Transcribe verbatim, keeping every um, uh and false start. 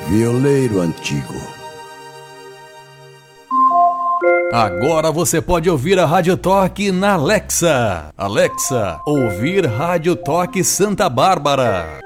Violeiro antigo. Agora você pode ouvir a Rádio Toque na Alexa. Alexa, ouvir Rádio Toque Santa Bárbara.